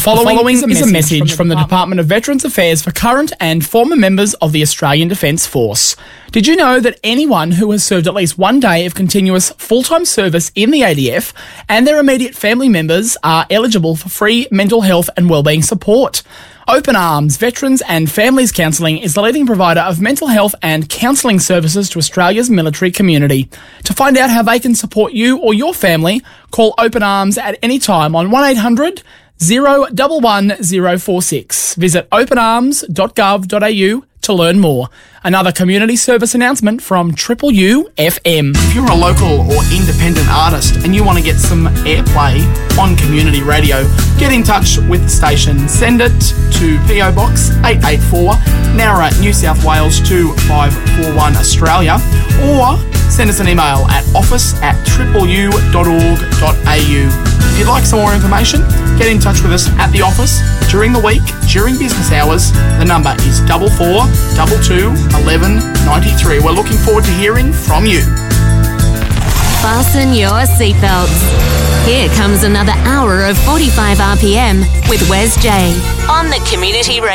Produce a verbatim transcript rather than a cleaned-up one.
following, the following is a message, is a message from, the, from the Department of Veterans Affairs for current and former members of the Australian Defence Force. Did you know that anyone who has served at least one day of continuous full-time service in the A D F and their immediate family members are eligible for free mental health and wellbeing support? Open Arms Veterans and Families Counselling is the leading provider of mental health and counselling services to Australia's military community. To find out how they can support you or your family, call Open Arms at any time on one eight hundred, zero one one zero four six. Visit open arms dot gov dot a u to learn more. Another community service announcement from Triple U F M. If you're a local or independent artist and you want to get some airplay on community radio, get in touch with the station. Send it to P O Box eight eight four, Nowra, New South Wales two five four one Australia, or send us an email at office at triple u dot org dot a u. If you'd like some more information, get in touch with us at the office during the week, during business hours. The number is double four double two eleven ninety three. We're looking forward to hearing from you. Fasten your seatbelts. Here comes another hour of forty-five R P M with Wes J on the Community Radio.